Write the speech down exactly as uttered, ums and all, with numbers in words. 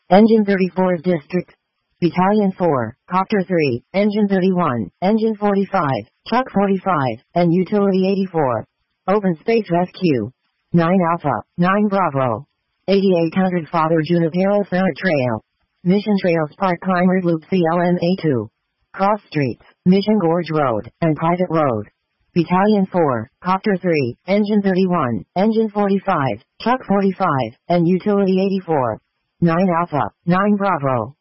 Engine thirty-fourth District. Battalion four, Copter three, Engine thirty-one, Engine forty-five, Truck forty-five, and Utility eighty-four. Open Space Rescue. nine Alpha, nine Bravo. eighty-eight hundred Father Junipero Ferret Trail. Mission Trails Park Climbers Loop C L M A two. Cross Streets, Mission Gorge Road, and Private Road. Battalion four, Copter three, Engine thirty-one, Engine forty-five, Truck forty-five, and Utility eighty-four. nine Alpha, nine Bravo.